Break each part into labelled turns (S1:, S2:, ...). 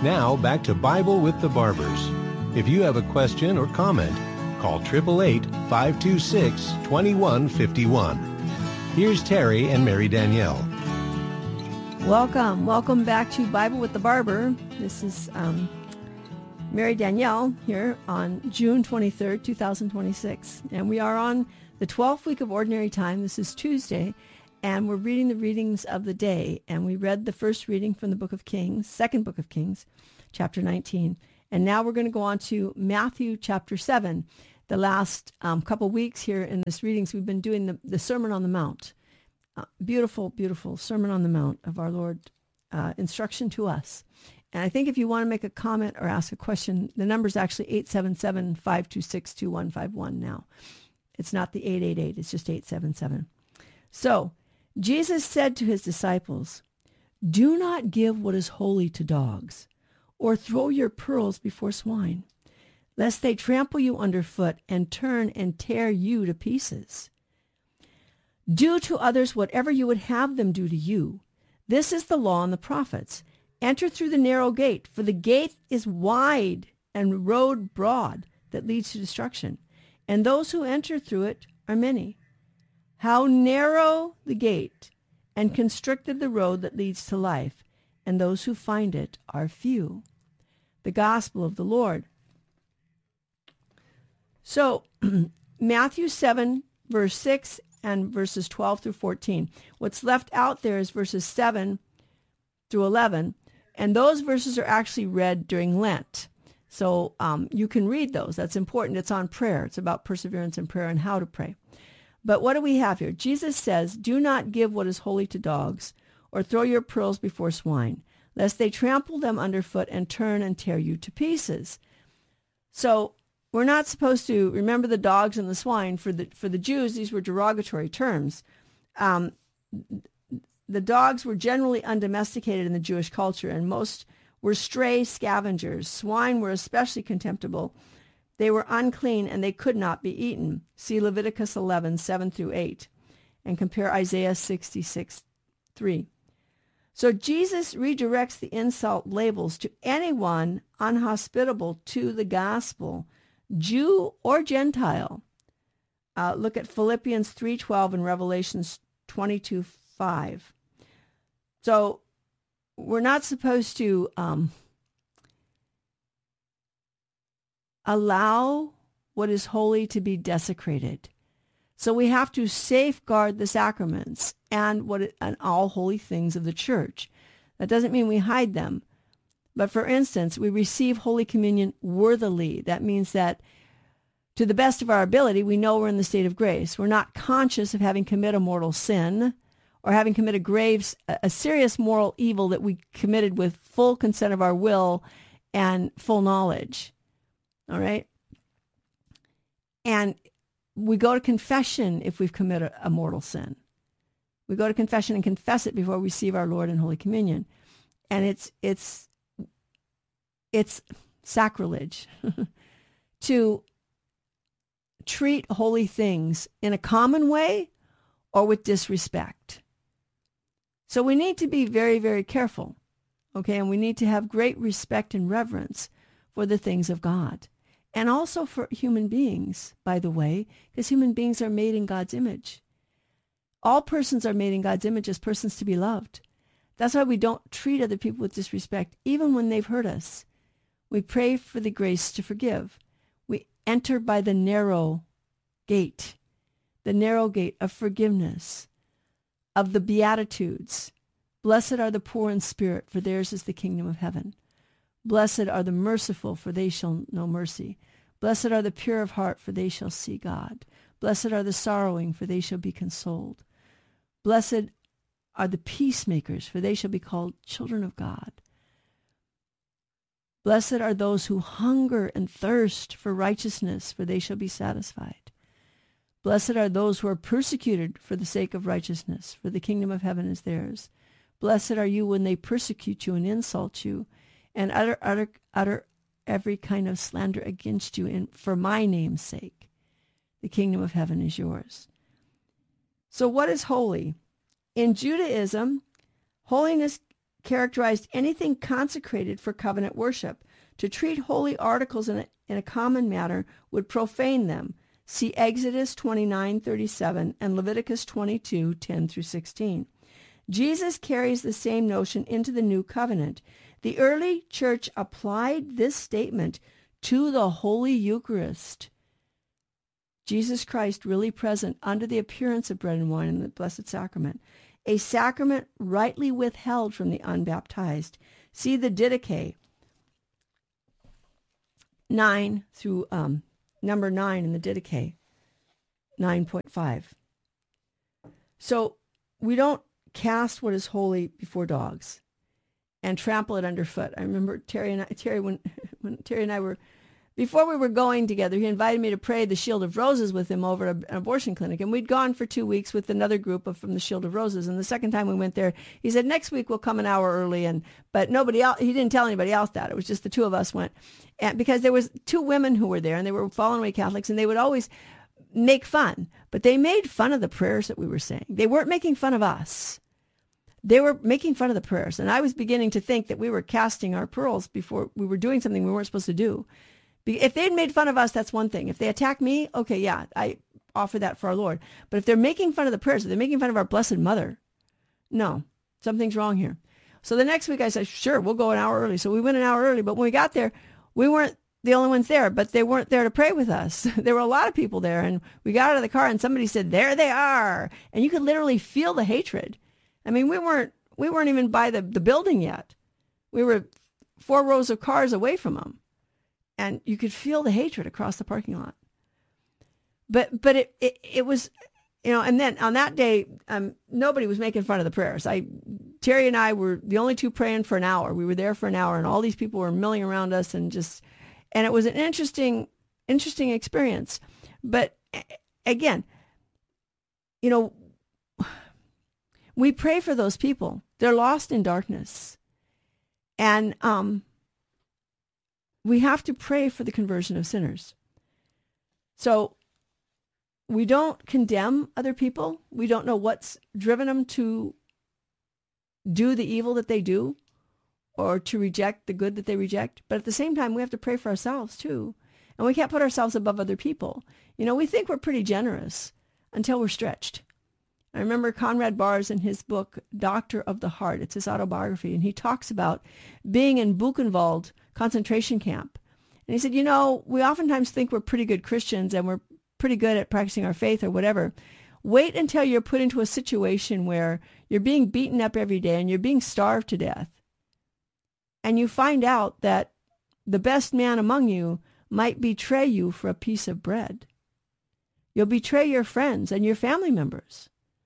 S1: Now, back to Bible with the Barbers. If you have a question or comment, call 888-526-2151. Here's Terry and Mary Danielle.
S2: Welcome back to Bible with the Barber. This is Mary Danielle here on June 23rd, 2026. And we are on the 12th week of Ordinary Time. This is Tuesday, and we're reading the readings of the day. And we read the first reading from the book of Kings, second book of Kings, chapter 19. And now we're going to go on to Matthew chapter 7. The last couple weeks here in this readings, we've been doing the Sermon on the Mount. Beautiful, beautiful Sermon on the Mount of our Lord, instruction to us. And I think if you want to make a comment or ask a question, the number is actually 877-526-2151 now. It's not the 888, it's just 877. So, Jesus said to his disciples, "Do not give what is holy to dogs, or throw your pearls before swine, lest they trample you underfoot and turn and tear you to pieces. Do to others whatever you would have them do to you. This is the law and the prophets. Enter through the narrow gate, for the gate is wide and the road broad that leads to destruction, and those who enter through it are many. How narrow the gate and constricted the road that leads to life, and those who find it are few." The gospel of the Lord. So, Matthew 7, verse 6 and verses 12 through 14. What's left out there is verses 7 through 11, and those verses are actually read during Lent. So you can read those. That's important. It's on prayer. It's about perseverance in prayer and how to pray. But what do we have here? Jesus says, "Do not give what is holy to dogs, or throw your pearls before swine, lest they trample them underfoot and turn and tear you to pieces." So we're not supposed to remember the dogs and the swine. For the Jews, these were derogatory terms. The dogs were generally undomesticated in the Jewish culture, and most were stray scavengers. Swine were especially contemptible. They were unclean, and they could not be eaten. See Leviticus 11, 7 through 8, and compare Isaiah 66, 3. So Jesus redirects the insult labels to anyone unhospitable to the gospel, Jew or Gentile. Look at Philippians 3:12 and Revelations 22:5. So we're not supposed to allow what is holy to be desecrated. So we have to safeguard the sacraments and all holy things of the church. That doesn't mean we hide them. But for instance, we receive Holy Communion worthily. That means that to the best of our ability, we know we're in the state of grace. We're not conscious of having committed a mortal sin or having committed a serious moral evil that we committed with full consent of our will and full knowledge. All right? And we go to confession if we've committed a mortal sin. We go to confession and confess it before we receive our Lord in Holy Communion. And it's sacrilege to treat holy things in a common way or with disrespect. So we need to be very, very careful, okay? And we need to have great respect and reverence for the things of God. And also for human beings, by the way, because human beings are made in God's image. All persons are made in God's image as persons to be loved. That's why we don't treat other people with disrespect, even when they've hurt us. We pray for the grace to forgive. We enter by the narrow gate of forgiveness, of the Beatitudes. Blessed are the poor in spirit, for theirs is the kingdom of heaven. Blessed are the merciful, for they shall know mercy. Blessed are the pure of heart, for they shall see God. Blessed are the sorrowing, for they shall be consoled. Blessed are the peacemakers, for they shall be called children of God. Blessed are those who hunger and thirst for righteousness, for they shall be satisfied. Blessed are those who are persecuted for the sake of righteousness, for the kingdom of heaven is theirs. Blessed are you when they persecute you and insult you, and utter every kind of slander against you for my name's sake. The kingdom of heaven is yours. So what is holy? In Judaism, holiness characterized anything consecrated for covenant worship. To treat holy articles in a common manner would profane them. See Exodus 29:37 and Leviticus 22:10 through 16. Jesus carries the same notion into the new covenant. The early church applied this statement to the Holy Eucharist. Jesus Christ really present under the appearance of bread and wine in the Blessed Sacrament, a sacrament rightly withheld from the unbaptized. See the Didache 9 through number 9 in the Didache 9.5. So we don't cast what is holy before dogs and trample it underfoot. I remember Terry, when Terry and I were, before we were going together, he invited me to pray the Shield of Roses with him over at an abortion clinic. And we'd gone for 2 weeks with another group from the Shield of Roses. And the second time we went there, he said, next week we'll come an hour early. But nobody else, he didn't tell anybody else that. It was just the two of us went. And because there was 2 women who were there, and they were fallen away Catholics, and they would always make fun. But they made fun of the prayers that we were saying. They weren't making fun of us. They were making fun of the prayers. And I was beginning to think that we were casting our pearls before we were doing something we weren't supposed to do. If they'd made fun of us, that's one thing. If they attack me, okay, yeah, I offer that for our Lord. But if they're making fun of the prayers, if they're making fun of our Blessed Mother, no, something's wrong here. So the next week I said, sure, we'll go an hour early. So we went an hour early. But when we got there, we weren't the only ones there, but they weren't there to pray with us. There were a lot of people there. And we got out of the car and somebody said, there they are. And you could literally feel the hatred. I mean, we weren't even by the building yet. We were 4 rows of cars away from them. And you could feel the hatred across the parking lot. But it was, and then on that day, nobody was making fun of the prayers. Terry and I were the only 2 praying for an hour. We were there for an hour, and all these people were milling around us, and it was an interesting experience. But again, we pray for those people. They're lost in darkness. And we have to pray for the conversion of sinners. So we don't condemn other people. We don't know what's driven them to do the evil that they do or to reject the good that they reject. But at the same time, we have to pray for ourselves too. And we can't put ourselves above other people. We think we're pretty generous until we're stretched. I remember Conrad Bars in his book, Doctor of the Heart. It's his autobiography. And he talks about being in Buchenwald concentration camp. And he said, we oftentimes think we're pretty good Christians and we're pretty good at practicing our faith or whatever. Wait until you're put into a situation where you're being beaten up every day and you're being starved to death. And you find out that the best man among you might betray you for a piece of bread. You'll betray your friends and your family members.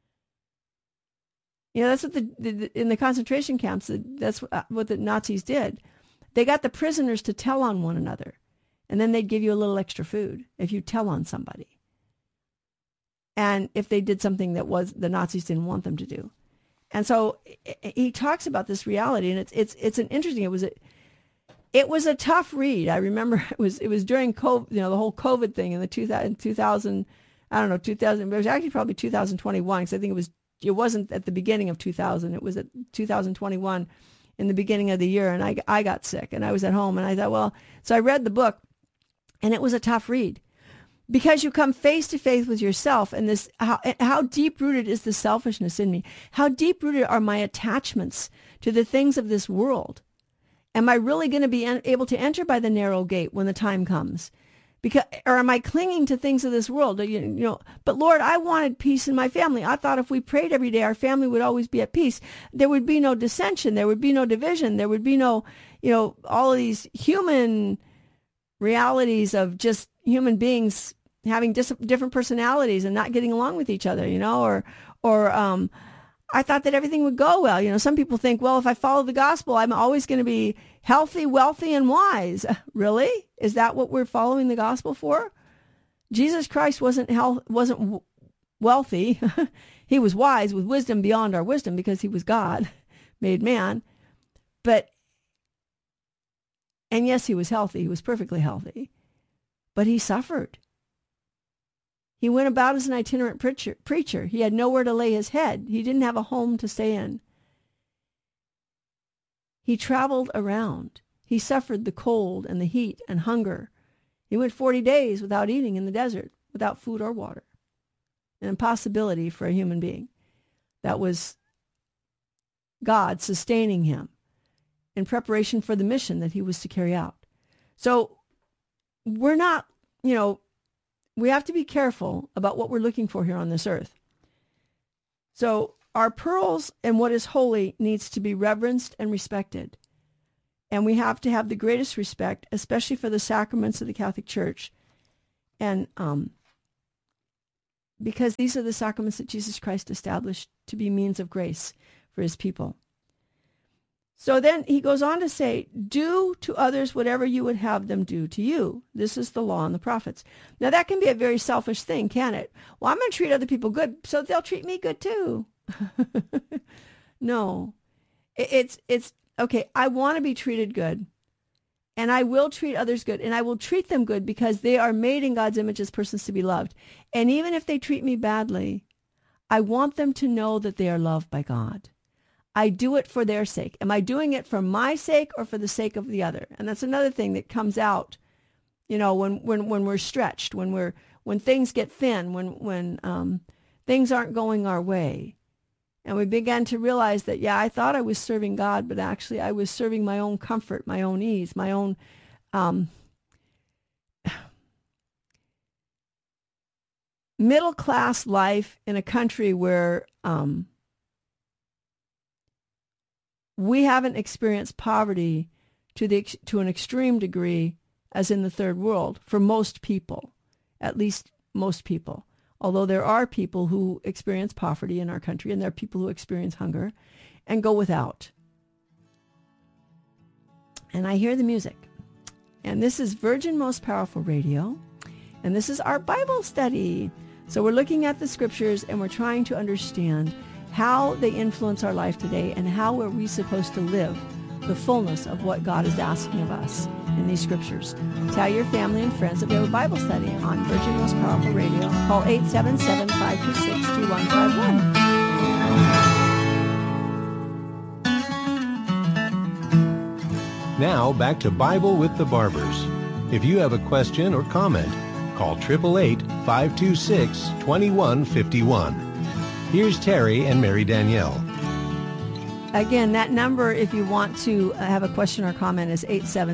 S2: That's what in the concentration camps, that's what the Nazis did. They got the prisoners to tell on one another, and then they'd give you a little extra food if you tell on somebody. And if they did something that the Nazis didn't want them to do. And so he talks about this reality, and it's an interesting. It was a tough read. I remember it was during COVID, the whole COVID thing in the 2000. I don't know, 2000. It was actually probably 2021 because I think it wasn't at the beginning of 2000. It was at 2021 in the beginning of the year. And I got sick and I was at home and I thought, so I read the book and it was a tough read because you come face to face with yourself and this, how deep rooted is the selfishness in me? How deep rooted are my attachments to the things of this world? Am I really going to be able to enter by the narrow gate when the time comes? Or am I clinging to things of this world? But Lord, I wanted peace in my family. I thought if we prayed every day, our family would always be at peace. There would be no dissension. There would be no division. There would be no, all of these human realities of just human beings having different personalities and not getting along with each other, or I thought that everything would go well. Some people think, well, if I follow the gospel, I'm always going to be healthy, wealthy, and wise. Really? Is that what we're following the gospel for? Jesus Christ wasn't wealthy. He was wise with wisdom beyond our wisdom because he was God, made man. And yes, he was healthy. He was perfectly healthy. But he suffered. He went about as an itinerant preacher. He had nowhere to lay his head. He didn't have a home to stay in. He traveled around. He suffered the cold and the heat and hunger. He went 40 days without eating in the desert, without food or water. An impossibility for a human being. That was God sustaining him in preparation for the mission that he was to carry out. So we're not, we have to be careful about what we're looking for here on this earth. So our pearls and what is holy needs to be reverenced and respected. And we have to have the greatest respect, especially for the sacraments of the Catholic Church. And because these are the sacraments that Jesus Christ established to be means of grace for his people. So then he goes on to say, do to others whatever you would have them do to you. This is the law and the prophets. Now that can be a very selfish thing, can it? Well, I'm going to treat other people good, so they'll treat me good too. No. It's okay, I want to be treated good. And I will treat others good. And I will treat them good because they are made in God's image as persons to be loved. And even if they treat me badly, I want them to know that they are loved by God. I do it for their sake. Am I doing it for my sake or for the sake of the other? And that's another thing that comes out, when we're stretched, when things get thin, when things aren't going our way. And we began to realize that, I thought I was serving God, but actually I was serving my own comfort, my own ease, my own middle-class life in a country where we haven't experienced poverty to an extreme degree as in the third world for most people, at least most people. Although there are people who experience poverty in our country, and there are people who experience hunger and go without. And I hear the music. And this is Virgin Most Powerful Radio. And this is our Bible study. So we're looking at the scriptures and we're trying to understand how they influence our life today and how are we supposed to live the fullness of what God is asking of us in these scriptures. Tell your family and friends that we have a Bible study on Virgin Most Powerful Radio. Call 877-526-2151.
S1: Now back to Bible with the Barbers. If you have a question or comment, call 888-526-2151. Here's Terry and Mary Danielle.
S2: Again, that number, if you want to have a question or comment, is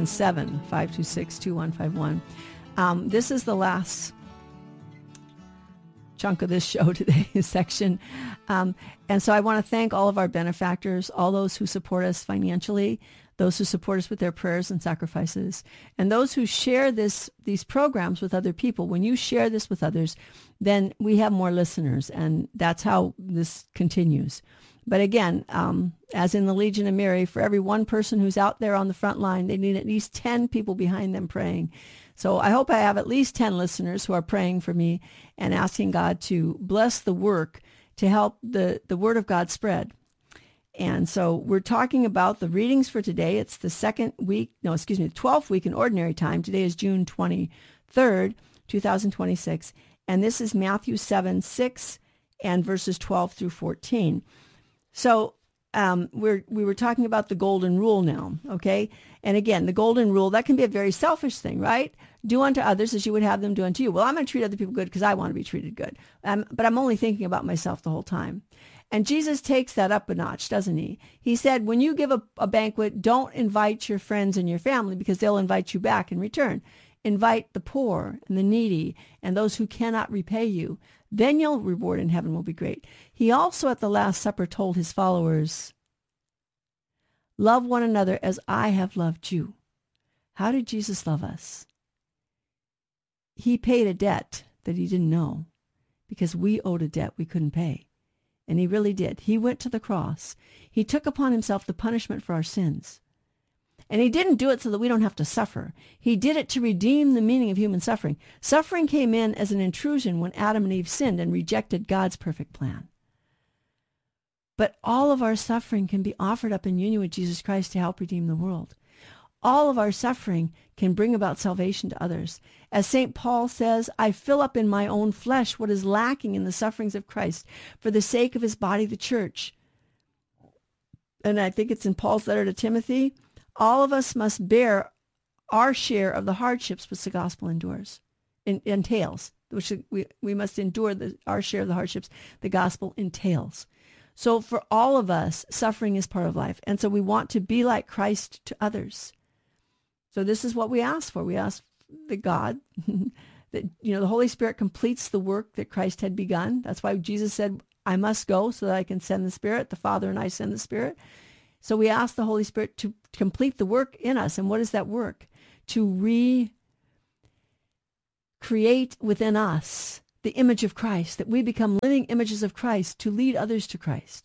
S2: 877-526-2151. This is the last chunk of this show today, section. And so I want to thank all of our benefactors, all those who support us financially, those who support us with their prayers and sacrifices, and those who share these programs with other people. When you share this with others, then we have more listeners, and that's how this continues. But again, as in the Legion of Mary, for every one person who's out there on the front line, they need at least 10 people behind them praying. So I hope I have at least 10 listeners who are praying for me and asking God to bless the work to help the Word of God spread. And so we're talking about the readings for today. It's the 12th week in Ordinary Time. Today is June 23rd, 2026. And this is Matthew 7:6 and verses 12 through 14. So we were talking about the golden rule now, okay? And again, the golden rule, that can be a very selfish thing, right? Do unto others as you would have them do unto you. Well, I'm going to treat other people good because I want to be treated good. But I'm only thinking about myself the whole time. And Jesus takes that up a notch, doesn't he? He said, when you give a banquet, don't invite your friends and your family because they'll invite you back in return. Invite the poor and the needy and those who cannot repay you. Then your reward in heaven will be great. He also at the Last Supper told his followers, love one another as I have loved you. How did Jesus love us? He paid a debt that he didn't know because we owed a debt we couldn't pay. And he really did. He went to the cross. He took upon himself the punishment for our sins. And he didn't do it so that we don't have to suffer. He did it to redeem the meaning of human suffering. Suffering came in as an intrusion when Adam and Eve sinned and rejected God's perfect plan. But all of our suffering can be offered up in union with Jesus Christ to help redeem the world. All of our suffering can bring about salvation to others. As St. Paul says, I fill up in my own flesh what is lacking in the sufferings of Christ for the sake of his body, the church. and I think it's in Paul's letter to Timothy, all of us must bear our share of the hardships which the gospel entails, which we must endure our share of the hardships the gospel entails. So for all of us, suffering is part of life. And so we want to be like Christ to others. So this is what we ask for. We ask that God, that, the Holy Spirit completes the work that Christ had begun. That's why Jesus said, I must go so that I can send the Spirit. The Father and I send the Spirit. So we ask the Holy Spirit to complete the work in us. And what is that work? To recreate within us the image of Christ, that we become living images of Christ to lead others to Christ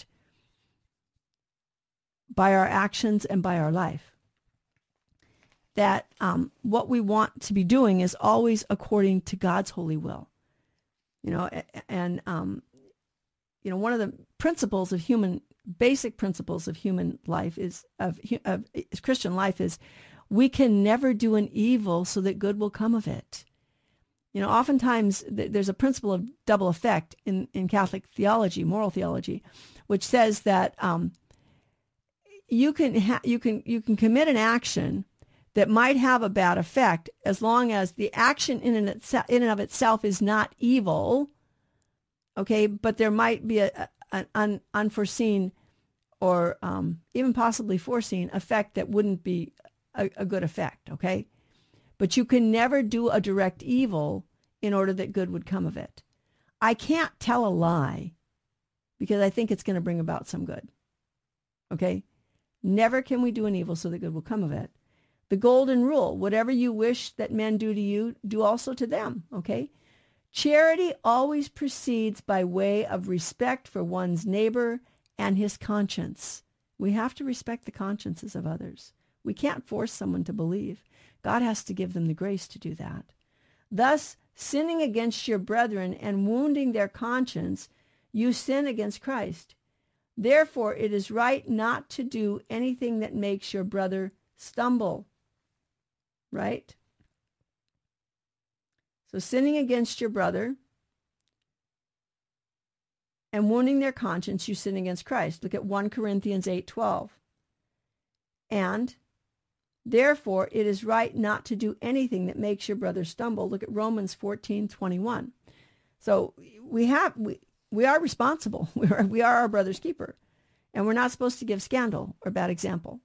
S2: by our actions and by our life. That what we want to be doing is always according to God's holy will. And one of the principles of basic principles of human life of Christian life is we can never do an evil so that good will come of it. Oftentimes there's a principle of double effect in Catholic theology, moral theology, which says that you can commit an action that might have a bad effect as long as the action in and of itself is not evil. Okay, but there might be an unforeseen or even possibly foreseen effect that wouldn't be a good effect. Okay. But you can never do a direct evil in order that good would come of it. I can't tell a lie because I think it's going to bring about some good. Okay? Never can we do an evil so that good will come of it. The golden rule, whatever you wish that men do to you, do also to them. Okay? Charity always proceeds by way of respect for one's neighbor and his conscience. We have to respect the consciences of others. We can't force someone to believe. God has to give them the grace to do that. Thus, sinning against your brethren and wounding their conscience, you sin against Christ. Therefore, it is right not to do anything that makes your brother stumble. Right? So sinning against your brother and wounding their conscience, you sin against Christ. Look at 1 Corinthians 8:12. And therefore, it is right not to do anything that makes your brother stumble. Look at Romans 14:21. So we are responsible. We are our brother's keeper. And we're not supposed to give scandal or bad example.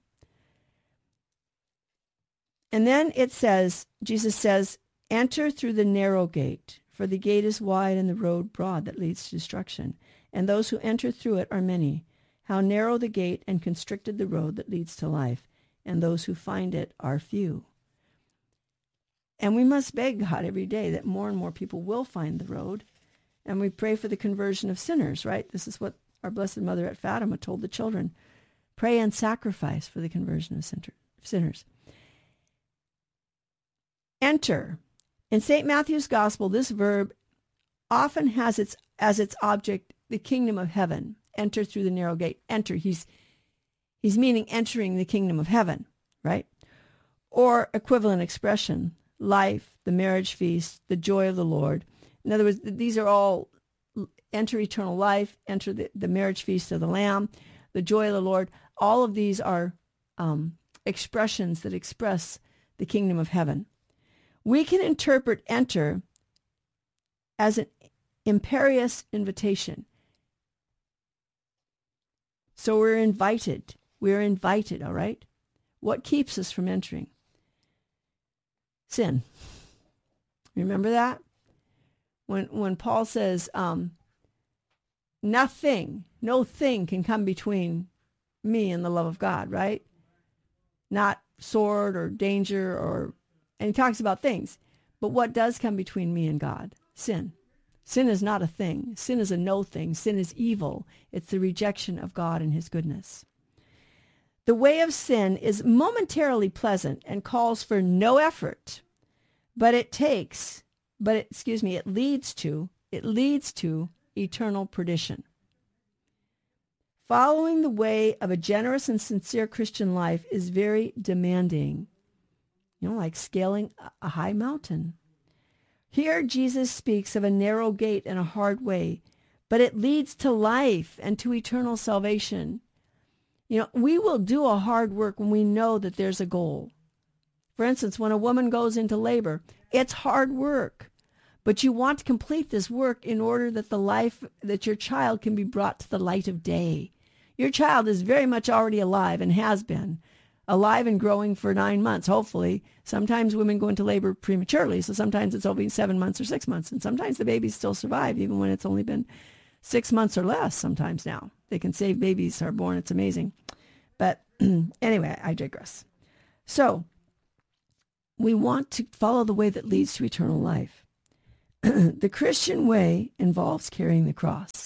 S2: And then it says, Jesus says, enter through the narrow gate, for the gate is wide and the road broad that leads to destruction. And those who enter through it are many. How narrow the gate and constricted the road that leads to life, and those who find it are few. And we must beg God every day that more and more people will find the road. And we pray for the conversion of sinners, right? This is what our Blessed Mother at Fatima told the children. Pray and sacrifice for the conversion of sinners. Enter. In St. Matthew's Gospel, this verb often has as its object the kingdom of heaven. Enter through the narrow gate. Enter. He's meaning entering the kingdom of heaven, right? Or equivalent expression, life, the marriage feast, the joy of the Lord. In other words, these are all enter eternal life, enter the marriage feast of the Lamb, the joy of the Lord. All of these are expressions that express the kingdom of heaven. We can interpret enter as an imperious invitation. So we're invited. We're invited, all right? What keeps us from entering? Sin. Remember that? When Paul says, no thing can come between me and the love of God, right? Not sword or danger and he talks about things. But what does come between me and God? Sin. Sin is not a thing. Sin is a no thing. Sin is evil. It's the rejection of God and his goodness. The way of sin is momentarily pleasant and calls for no effort, but it leads to eternal perdition. Following the way of a generous and sincere Christian life is very demanding, like scaling a high mountain. Here Jesus speaks of a narrow gate and a hard way, but it leads to life and to eternal salvation. We will do a hard work when we know that there's a goal. For instance, when a woman goes into labor, it's hard work. But you want to complete this work in order that your child can be brought to the light of day. Your child is very much already alive and has been alive and growing for 9 months, hopefully. Sometimes women go into labor prematurely, so sometimes it's only 7 months or 6 months, and sometimes the babies still survive, even when it's only been 6 months or less sometimes now. They can save babies who are born. It's amazing. But anyway, I digress. So we want to follow the way that leads to eternal life. The Christian way involves carrying the cross.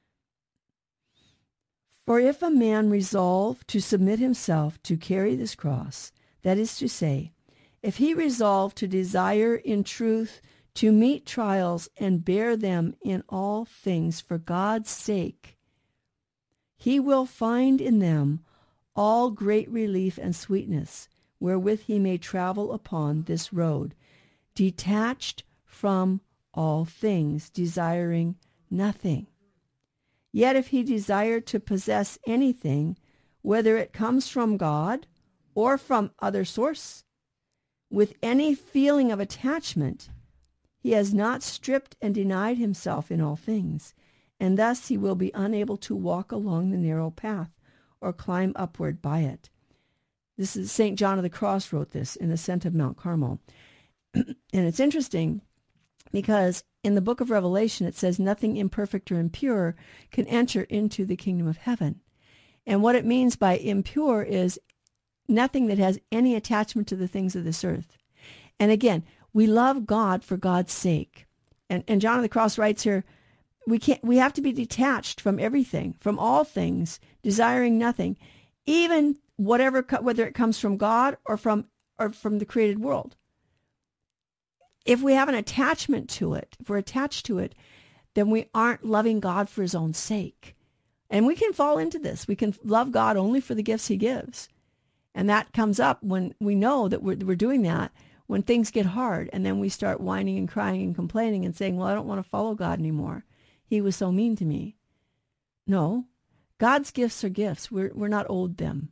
S2: For if a man resolve to submit himself to carry this cross, that is to say, if he resolve to desire in truth to meet trials and bear them in all things for God's sake, he will find in them all great relief and sweetness, wherewith he may travel upon this road, detached from all things, desiring nothing. Yet if he desire to possess anything, whether it comes from God or from other source, with any feeling of attachment, he has not stripped and denied himself in all things, and thus he will be unable to walk along the narrow path or climb upward by it. This is St. John of the Cross wrote this in Ascent of Mount Carmel. And it's interesting because in the book of Revelation, it says nothing imperfect or impure can enter into the kingdom of heaven. And what it means by impure is nothing that has any attachment to the things of this earth. And again, we love God for God's sake. And John of the Cross writes here, we have to be detached from everything, from all things, desiring nothing, even whether it comes from God or from the created world. If we have an attachment to it, if we're attached to it, then we aren't loving God for his own sake. And we can fall into this. We can love God only for the gifts he gives. And that comes up when we know that we're doing that, when things get hard, and then we start whining and crying and complaining and saying, well, I don't want to follow God anymore. He was so mean to me. No, God's gifts are gifts. We're not owed them.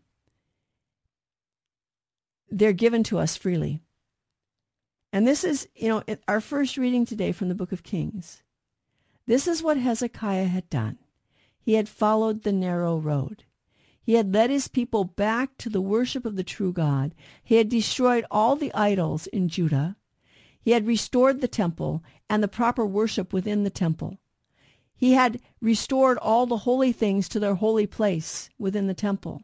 S2: They're given to us freely. And this is, our first reading today from the book of Kings. This is what Hezekiah had done. He had followed the narrow road. He had led his people back to the worship of the true God. He had destroyed all the idols in Judah. He had restored the temple and the proper worship within the temple. He had restored all the holy things to their holy place within the temple.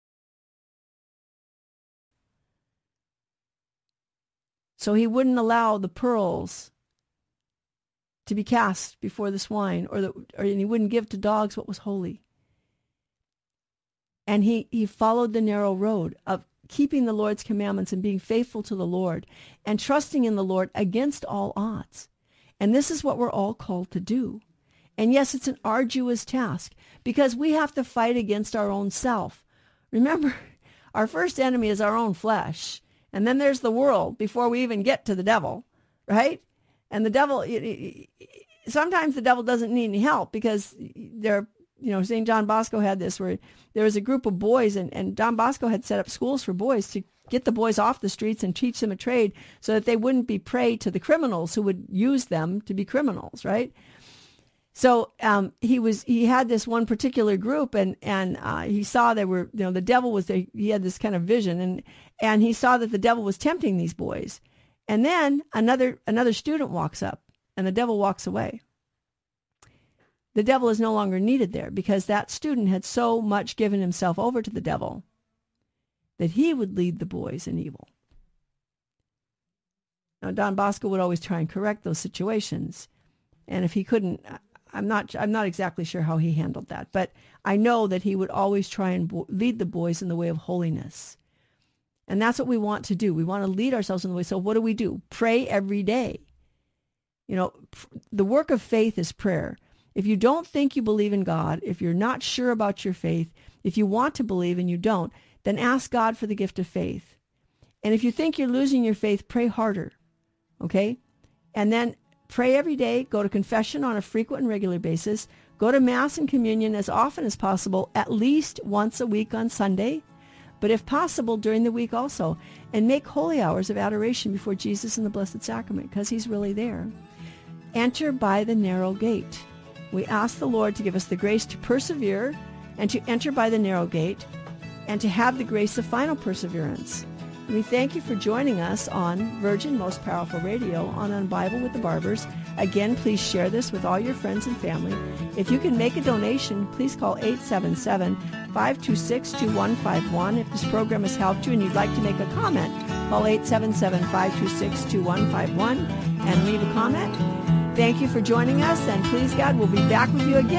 S2: So he wouldn't allow the pearls to be cast before the swine, and he wouldn't give to dogs what was holy. And he followed the narrow road of keeping the Lord's commandments and being faithful to the Lord and trusting in the Lord against all odds. And this is what we're all called to do. And yes, it's an arduous task because we have to fight against our own self. Remember, our first enemy is our own flesh. And then there's the world before we even get to the devil, right? And the devil, sometimes the devil doesn't need any help because St. John Bosco had this where there was a group of boys and Don Bosco had set up schools for boys to get the boys off the streets and teach them a trade so that they wouldn't be prey to the criminals who would use them to be criminals, right? So he had this one particular group, and he saw they were, the devil was there. He had this kind of vision, and he saw that the devil was tempting these boys. And then another student walks up, and the devil walks away. The devil is no longer needed there because that student had so much given himself over to the devil that he would lead the boys in evil. Now, Don Bosco would always try and correct those situations, and if he couldn't, I'm not exactly sure how he handled that, but I know that he would always try and lead the boys in the way of holiness. And that's what we want to do. We want to lead ourselves in the way. So what do? Pray every day. The work of faith is prayer. If you don't think you believe in God, if you're not sure about your faith, if you want to believe and you don't, then ask God for the gift of faith. And if you think you're losing your faith, pray harder. Okay? And then pray every day, go to confession on a frequent and regular basis, Go to Mass and Communion as often as possible, at least once a week on Sunday, but if possible during the week also. And make holy hours of adoration before Jesus in the Blessed Sacrament, because he's really there. Enter by the narrow gate. We ask the Lord to give us the grace to persevere and to enter by the narrow gate and to have the grace of final perseverance. We thank you for joining us on Virgin Most Powerful Radio on Bible with the Barbers. Again, please share this with all your friends and family. If you can make a donation, please call 877-526-2151. If this program has helped you and you'd like to make a comment, call 877-526-2151 and leave a comment. Thank you for joining us, and please God, we'll be back with you again.